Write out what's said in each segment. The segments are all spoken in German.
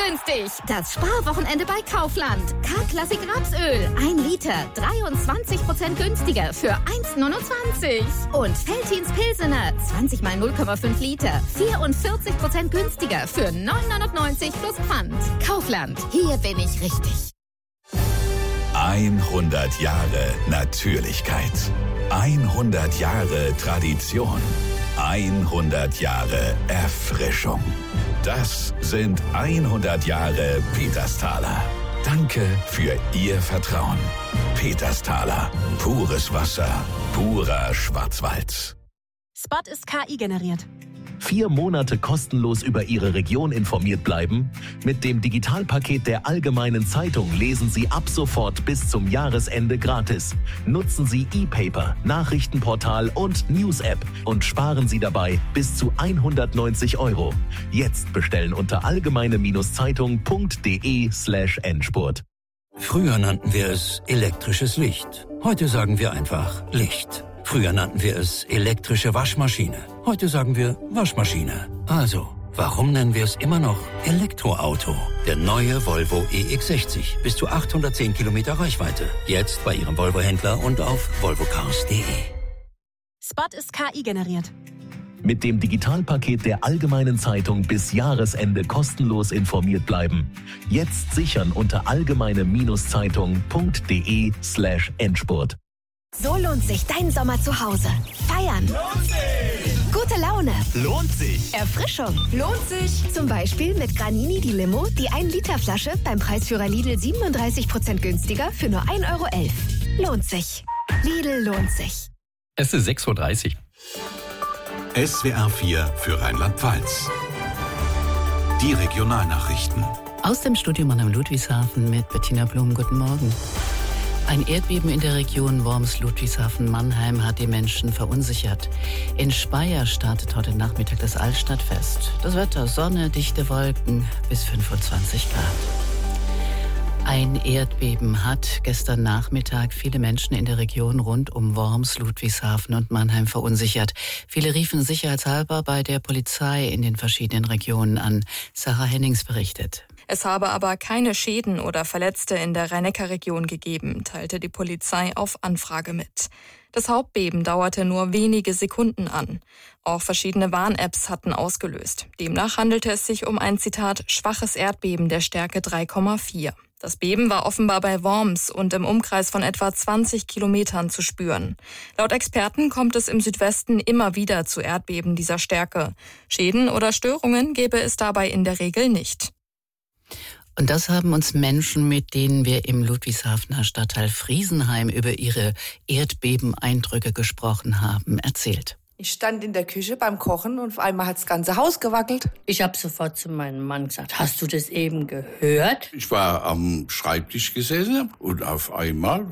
günstig. Das Sparwochenende bei Kaufland. K-Klassik Rapsöl. 1 Liter. 23% günstiger für 1,29. Und Veltins Pilsener. 20 mal 0,5 Liter. 44% günstiger für 9,99 plus Pfand. Kaufland. Hier bin ich richtig. 100 Jahre Natürlichkeit. 100 Jahre Tradition. 100 Jahre Erfrischung. Das sind 100 Jahre Petersthaler. Danke für Ihr Vertrauen. Petersthaler. Pures Wasser. Purer Schwarzwald. Spot ist KI generiert. 4 Monate kostenlos über Ihre Region informiert bleiben? Mit dem Digitalpaket der Allgemeinen Zeitung lesen Sie ab sofort bis zum Jahresende gratis. Nutzen Sie E-Paper, Nachrichtenportal und News-App und sparen Sie dabei bis zu 190 €. Jetzt bestellen unter allgemeine-zeitung.de/Endspurt. Früher nannten wir es elektrisches Licht. Heute sagen wir einfach Licht. Früher nannten wir es elektrische Waschmaschine. Heute sagen wir Waschmaschine. Also, warum nennen wir es immer noch Elektroauto? Der neue Volvo EX60. Bis zu 810 Kilometer Reichweite. Jetzt bei Ihrem Volvo-Händler und auf volvocars.de. Spot ist KI generiert. Mit dem Digitalpaket der Allgemeinen Zeitung bis Jahresende kostenlos informiert bleiben. Jetzt sichern unter allgemeine-zeitung.de/Endspurt. So lohnt sich dein Sommer zu Hause. Feiern. Lohnt sich. Gute Laune. Lohnt sich. Erfrischung. Lohnt sich. Zum Beispiel mit Granini die Limo, die 1-Liter-Flasche beim Preisführer Lidl 37% günstiger für nur 1,11 €. Lohnt sich. Lidl lohnt sich. Es ist 6:30 Uhr. SWR 4 für Rheinland-Pfalz. Die Regionalnachrichten. Aus dem Studio Mannheim Ludwigshafen mit Bettina Blum. Guten Morgen. Ein Erdbeben in der Region Worms-Ludwigshafen-Mannheim hat die Menschen verunsichert. In Speyer startet heute Nachmittag das Altstadtfest. Das Wetter: Sonne, dichte Wolken bis 25 Grad. Ein Erdbeben hat gestern Nachmittag viele Menschen in der Region rund um Worms, Ludwigshafen und Mannheim verunsichert. Viele riefen sicherheitshalber bei der Polizei in den verschiedenen Regionen an. Sarah Hennings berichtet. Es habe aber keine Schäden oder Verletzte in der Rhein-Neckar-Region gegeben, teilte die Polizei auf Anfrage mit. Das Hauptbeben dauerte nur wenige Sekunden an. Auch verschiedene Warn-Apps hatten ausgelöst. Demnach handelte es sich um ein, Zitat, schwaches Erdbeben der Stärke 3,4. Das Beben war offenbar bei Worms und im Umkreis von etwa 20 Kilometern zu spüren. Laut Experten kommt es im Südwesten immer wieder zu Erdbeben dieser Stärke. Schäden oder Störungen gäbe es dabei in der Regel nicht. Und das haben uns Menschen, mit denen wir im Ludwigshafener Stadtteil Friesenheim über ihre Erdbebeneindrücke gesprochen haben, erzählt. Ich stand in der Küche beim Kochen und auf einmal hat das ganze Haus gewackelt. Ich habe sofort zu meinem Mann gesagt, hast du das eben gehört? Ich war am Schreibtisch gesessen und auf einmal...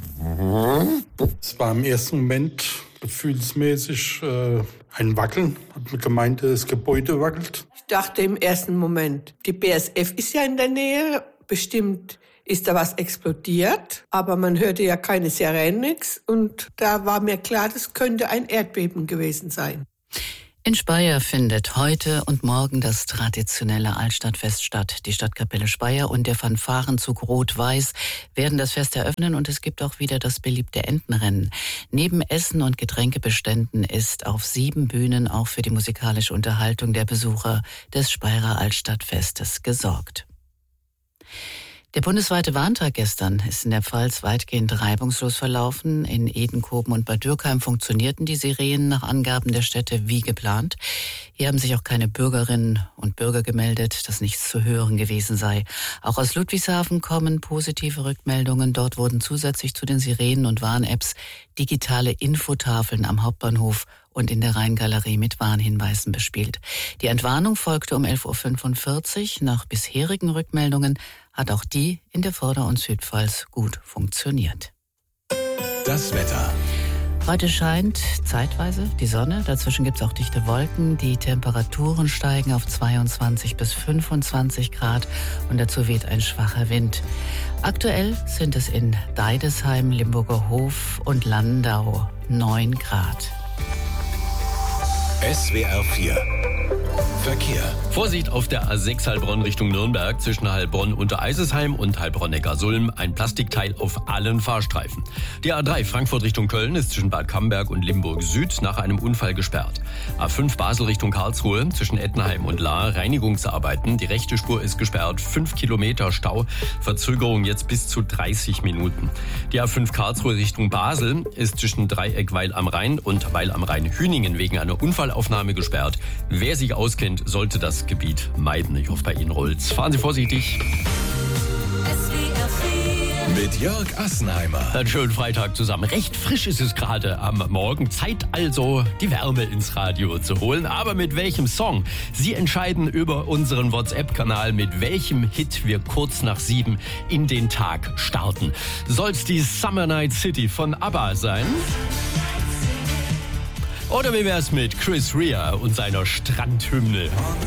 Es war im ersten Moment gefühlsmäßig ein Wackeln. Hat man gemeint, das Gebäude wackelt. Ich dachte im ersten Moment, die BASF ist ja in der Nähe, bestimmt ist da was explodiert, aber man hörte ja keine Sirenen, nix. Und da war mir klar, das könnte ein Erdbeben gewesen sein. In Speyer findet heute und morgen das traditionelle Altstadtfest statt. Die Stadtkapelle Speyer und der Fanfarenzug Rot-Weiß werden das Fest eröffnen und es gibt auch wieder das beliebte Entenrennen. Neben Essen und Getränkebeständen ist auf 7 Bühnen auch für die musikalische Unterhaltung der Besucher des Speyerer Altstadtfestes gesorgt. Der bundesweite Warntag gestern ist in der Pfalz weitgehend reibungslos verlaufen. In Edenkoben und Bad Dürkheim funktionierten die Sirenen nach Angaben der Städte wie geplant. Hier haben sich auch keine Bürgerinnen und Bürger gemeldet, dass nichts zu hören gewesen sei. Auch aus Ludwigshafen kommen positive Rückmeldungen. Dort wurden zusätzlich zu den Sirenen und Warn-Apps digitale Infotafeln am Hauptbahnhof und in der Rheingalerie mit Warnhinweisen bespielt. Die Entwarnung folgte um 11:45 Uhr. Nach bisherigen Rückmeldungen hat auch die in der Vorder- und Südpfalz gut funktioniert. Das Wetter. Heute scheint zeitweise die Sonne, dazwischen gibt es auch dichte Wolken. Die Temperaturen steigen auf 22 bis 25 Grad und dazu weht ein schwacher Wind. Aktuell sind es in Deidesheim, Limburger Hof und Landau 9 Grad. SWR 4 Verkehr. Vorsicht auf der A6 Heilbronn Richtung Nürnberg zwischen Heilbronn unter Eisesheim und Heilbronn-Neckarsulm. Ein Plastikteil auf allen Fahrstreifen. Die A3 Frankfurt Richtung Köln ist zwischen Bad Camberg und Limburg Süd nach einem Unfall gesperrt. A5 Basel Richtung Karlsruhe zwischen Ettenheim und Lahr Reinigungsarbeiten. Die rechte Spur ist gesperrt. 5 Kilometer Stau. Verzögerung jetzt bis zu 30 Minuten. Die A5 Karlsruhe Richtung Basel ist zwischen Dreieck Weil am Rhein und Weil am Rhein-Hüningen wegen einer Unfallaufnahme gesperrt. Wer sich auskennt, sollte das Gebiet meiden. Ich hoffe, bei Ihnen rollt's. Fahren Sie vorsichtig. Mit Jörg Assenheimer. Einen schönen Freitag zusammen. Recht frisch ist es gerade am Morgen. Zeit also, die Wärme ins Radio zu holen. Aber mit welchem Song? Sie entscheiden über unseren WhatsApp-Kanal, mit welchem Hit wir kurz nach 7 in den Tag starten. Soll's die Summer Night City von ABBA sein? Oder wie wär's mit Chris Rea und seiner Strandhymne?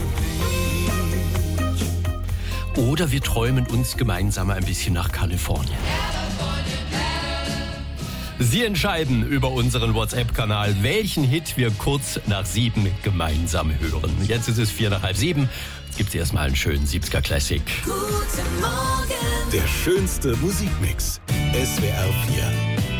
Oder wir träumen uns gemeinsam ein bisschen nach Kalifornien. Sie entscheiden über unseren WhatsApp-Kanal, welchen Hit wir kurz nach 7 gemeinsam hören. Jetzt ist es 6:45. Jetzt gibt's erstmal einen schönen 70er Classic. Guten Morgen. Der schönste Musikmix. SWR 4.